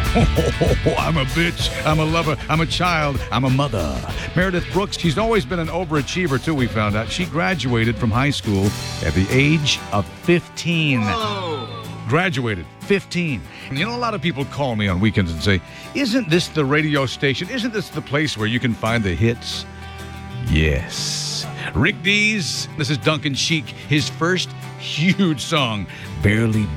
I'm a bitch. I'm a lover. I'm a child. I'm a mother. Meredith Brooks, she's always been an overachiever, too, we found out. She graduated from high school at the age of 15. Whoa. Graduated 15. You know, a lot of people call me on weekends and say, isn't this the radio station? Isn't this the place where you can find the hits? Yes. Rick Dees, this is Duncan Sheik, his first huge song, Barely